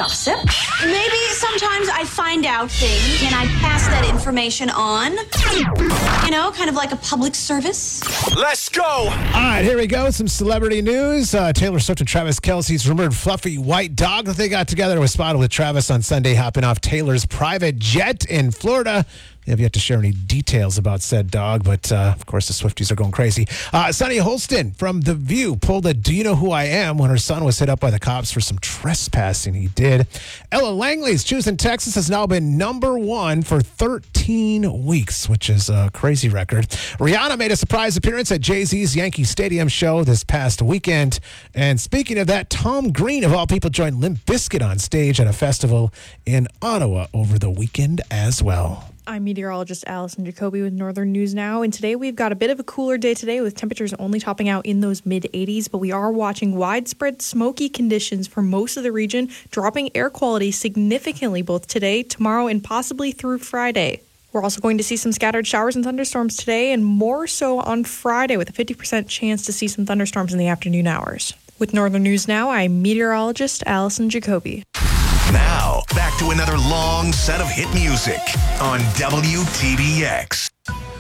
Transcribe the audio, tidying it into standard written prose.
gossip. Maybe sometimes I find out things and I pass that information on. You know, kind of like a public service. Let's go! All right, here we go. Some celebrity news. Taylor Swift and Travis Kelce's rumored fluffy white dog that they got together was spotted with Travis on Sunday hopping off Taylor's private jet in Florida. They have yet to share any details about said dog, but of course the Swifties are going crazy. Sonny Holston from The View pulled a "Do You Know Who I Am" when her son was hit up by the cops for some trespassing he did. Ella Langley's Choosing Texas has now been number one for 13 weeks, which is a crazy record. Rihanna made a surprise appearance at Jay-Z's Yankee Stadium show this past weekend. And speaking of that, Tom Green, of all people, joined Limp Bizkit on stage at a festival in Ottawa over the weekend as well. I'm meteorologist Allison Jacoby with Northern News Now, and today we've got a bit of a cooler day today with temperatures only topping out in those mid-80s, but we are watching widespread smoky conditions for most of the region, dropping air quality significantly both today, tomorrow, and possibly through Friday. We're also going to see some scattered showers and thunderstorms today, and more so on Friday with a 50% chance to see some thunderstorms in the afternoon hours. With Northern News Now, I'm meteorologist Allison Jacoby. Now, back to another long set of hit music on WTBX.